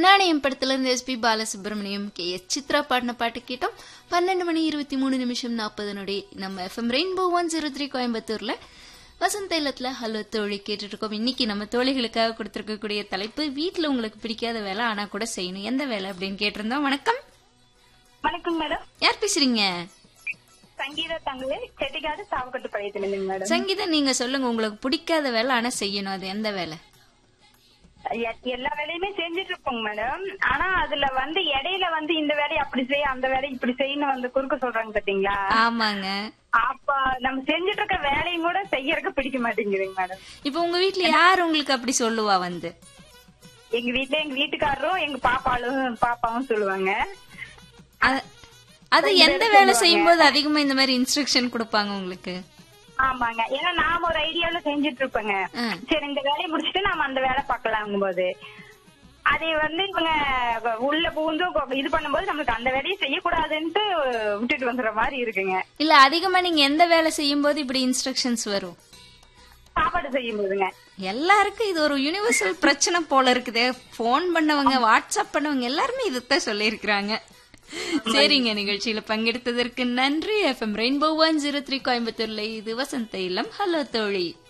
நாணயம் படத்துல இருந்து எஸ்பி பாலசுப்ரமணியம் KS சித்ரா பாடின பாட்டு கேட்டோம். 12:23 நம்ம FM ரெயின்போ 103 கோயம்புத்தூர்ல வசந்த இல்லத்துல ஹலோ தோழி கேட்டுட்டு இருக்கோம். இன்னைக்கு நம்ம தோழிகளுக்காக கொடுத்திருக்கக்கூடிய தலைப்பு, வீட்டுல உங்களுக்கு பிடிக்காத வேலை ஆனா கூட செய்யணும், எந்த வேலை அப்படின்னு கேட்டிருந்தோம். வணக்கம். வணக்கம் மேடம். யார் பேசுறீங்க? சங்கீதா தங்கவே, செட்டிக்காடு சாவக்கட்டு பழையத்துல மேடம். சங்கீதா, நீங்க சொல்லுங்க, உங்களுக்கு பிடிக்காத வேலை ஆனா செய்யணும், அது எந்த வேலை? எல்லா வேலையுமே செஞ்சுட்டு இருப்போங்க மேடம். ஆனா அதுல இடையில இந்த வேலையை அப்படி செய்ய, அந்த வேலையை இப்படி செய்யணும் குறுக்க சொல்றாங்க பாத்தீங்களா? ஆமாங்க. அப்ப நம்ம செஞ்சுட்டு இருக்க வேலையும் கூட செய்யறதுக்கு பிடிக்க மாட்டேங்குதுங்க மேடம். இப்ப உங்க வீட்டுல யார் உங்களுக்கு அப்படி சொல்லுவா? எங்க வீட்டுல எங்க வீட்டுக்காரரும் எங்க பாப்பாவும் சொல்லுவாங்க. அது எந்த வேலை செய்யும் போது அதிகமா இந்த மாதிரி இன்ஸ்ட்ரக்ஷன் கொடுப்பாங்க உங்களுக்கு? ஆமாங்க, ஏன்னா நாம ஒரு ஐடியால செஞ்சுட்டு இருப்பேங்க. சரி, இந்த வேலையை முடிச்சுட்டு நாம அந்த வேலை பார்க்கலாம் போது அதை இவங்க உள்ள பூந்து இது பண்ணும்போது நம்மளுக்கு அந்த வேலையை செய்யக்கூடாதுன்ட்டு விட்டுட்டு வந்துடுற மாதிரி இருக்குங்க. இல்ல, அதிகமா நீங்க எந்த வேலை செய்யும் போது இப்படி இன்ஸ்ட்ரக்ஷன்ஸ் வரும்? சாப்பாடு செய்யும் போதுங்க. எல்லாருக்கும் இது ஒரு யுனிவர்சல் பிரச்சனை போல இருக்குது. போன் பண்ணவங்க, வாட்ஸ்அப் பண்ணவங்க எல்லாருமே இதுதான் சொல்லி இருக்கிறாங்க. சரிங்க, நிகழ்ச்சியில பங்கெடுத்ததற்கு நன்றி. FM ரெயின்போ 103 கோயம்புத்தூர்ல இது வசந்த இல்லம். ஹலோ தோழி.